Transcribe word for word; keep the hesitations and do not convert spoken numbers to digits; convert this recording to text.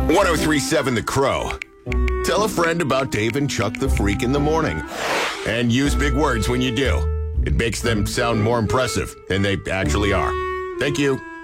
ten thirty-seven The Crow. Tell a friend about Dave and Chuck the Freak in the morning. And use big words when you do. It makes them sound more impressive than they actually are. Thank you.